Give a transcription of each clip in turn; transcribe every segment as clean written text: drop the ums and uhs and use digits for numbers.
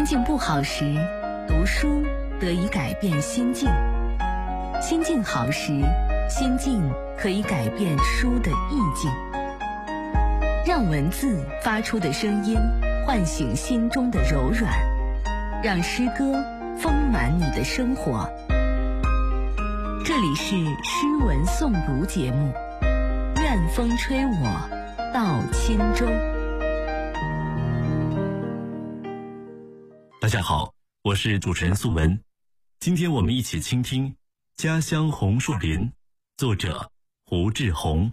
境不好时，读书得以改变心境；心境好时，心境可以改变书的意境。让文字发出的声音唤醒心中的柔软，让诗歌丰满你的生活。这里是诗文诵读节目，愿风吹我到轻舟。 大家好，我是主持人素文。今天我们一起倾听《家乡红树林》，作者胡志宏。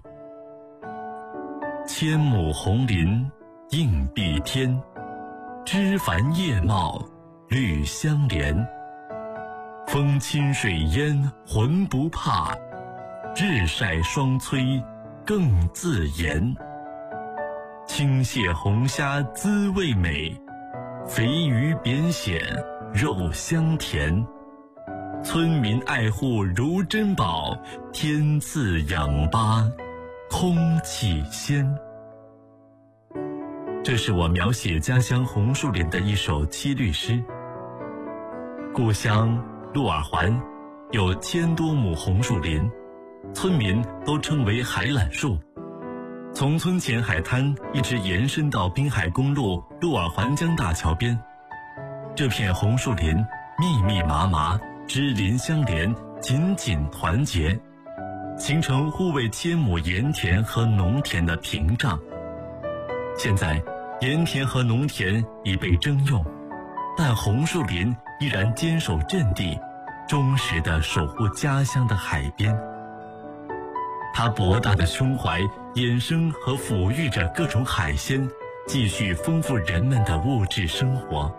千亩红林映碧天，枝繁叶茂绿相连。风侵水淹浑不怕，日晒霜催更自严。青蟹红虾滋味美，肥鱼扁蚬肉香甜。村民爱护如珍宝，天赐氧吧空气鲜。这是我描写家乡红树林的一首七律诗。故乡鹿耳环有1000多亩红树林，村民都称为海榄树。从村前海滩一直延伸到滨海公路鹿耳环江大桥边，这片红树林密密麻麻，枝林相连，紧紧团结，形成护卫千亩盐田和农田的屏障。现在盐田和农田已被征用，但红树林依然坚守阵地，忠实地守护家乡的海边。它博大的胸怀衍生和抚育着各种海鲜，继续丰富人们的物质生活。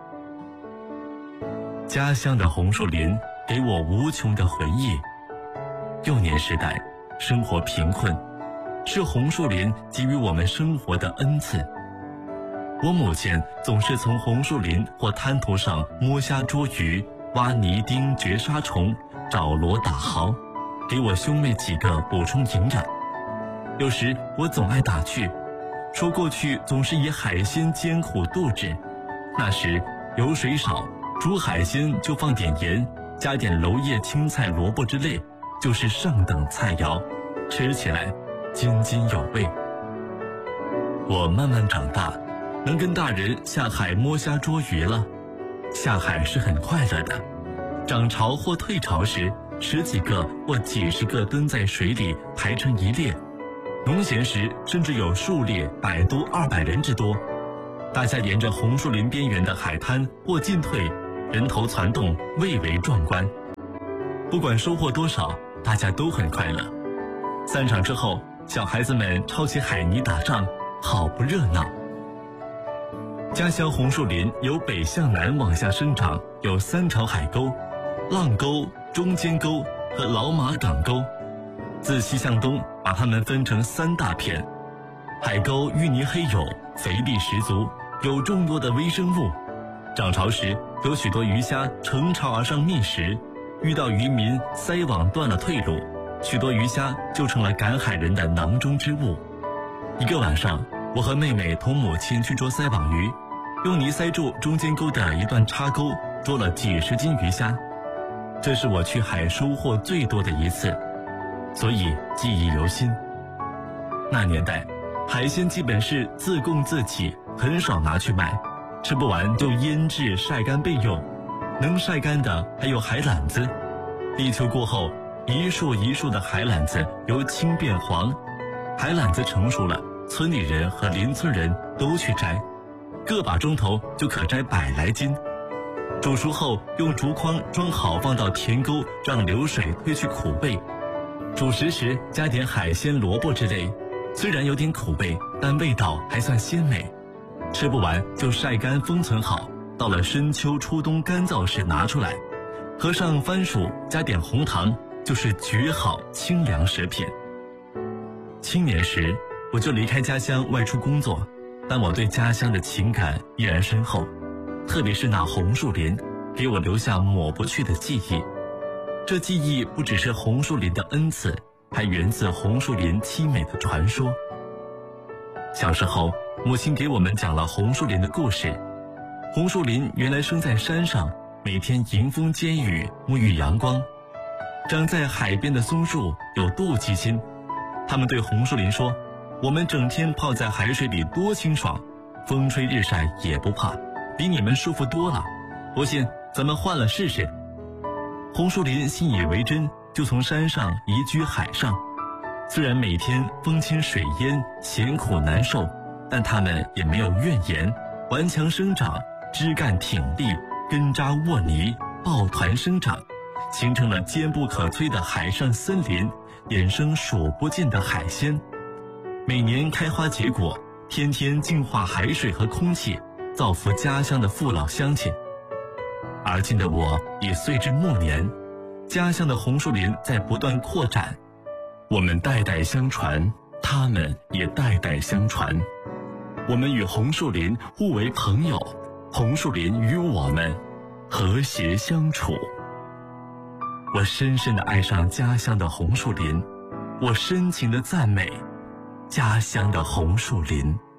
家乡的红树林给我无穷的回忆。幼年时代生活贫困，是红树林给予我们生活的恩赐。我母亲总是从红树林或滩涂上摸虾捉鱼，挖泥丁掘沙虫，找螺打蚝，给我兄妹几个补充营养。有时我总爱打趣，说过去总是以海鲜艰苦度日，那时油水少，煮海鲜就放点盐，加点楼叶青菜萝卜之类，就是上等菜肴，吃起来津津有味。我慢慢长大，能跟大人下海摸虾捉鱼了。下海是很快乐的，涨潮或退潮时，10几个或几十个蹲在水里排成一列，农闲时甚至有数列100多200人之多。大家沿着红树林边缘的海滩或进退，人头攒动，蔚为壮观。不管收获多少，大家都很快乐。散场之后，小孩子们抄起海泥打仗，好不热闹。家乡红树林由北向南往下生长，有3条海沟：浪沟、中间沟和老马港沟。自西向东，把它们分成3大片。海沟淤泥黑黝，肥力十足，有众多的微生物。涨潮时，有许多鱼虾乘潮而上觅食，遇到渔民塞网断了退路，许多鱼虾就成了赶海人的囊中之物。一个晚上，我和妹妹同母亲去捉塞网鱼，用泥塞住中间沟的一段插沟，捉了几10斤鱼虾。这是我去海收获最多的一次，所以记忆犹新。那年代，海鲜基本是自供自给，很少拿去卖，吃不完就腌制晒干备用。能晒干的还有海榄子。立秋过后，一束一束的海榄子由青变黄，海榄子成熟了，村里人和邻村人都去摘，个把钟头就可摘100来斤。煮熟后用竹筐装好，放到田沟，让流水退去苦味。煮食时加点海鲜萝卜之类，虽然有点苦味，但味道还算鲜美。吃不完就晒干封存好，到了深秋初冬干燥时拿出来，和上番薯加点红糖，就是绝好清凉食品。青年时我就离开家乡外出工作，但我对家乡的情感依然深厚，特别是那红树林，给我留下抹不去的记忆。这记忆不只是红树林的恩赐，还源自红树林凄美的传说。小时候，母亲给我们讲了红树林的故事。 红树林原来生在山上，每天迎风接雨，沐浴阳光。长在海边的松树有妒忌心，他们对红树林说：我们整天泡在海水里多清爽，风吹日晒也不怕，比你们舒服多了。不信咱们换了试试。红树林信以为真，就从山上移居海上。虽然每天风侵水淹，咸苦难受，但他们也没有怨言，顽强生长，枝干挺立，根扎沃泥，抱团生长，形成了坚不可摧的海上森林，衍生数不尽的海鲜。每年开花结果，天天净化海水和空气，造福家乡的父老乡亲。而今的我已岁至暮年，家乡的红树林在不断扩展，我们代代相传，他们也代代相传。我们与红树林互为朋友，红树林与我们和谐相处。我深深地爱上家乡的红树林，我深情地赞美家乡的红树林。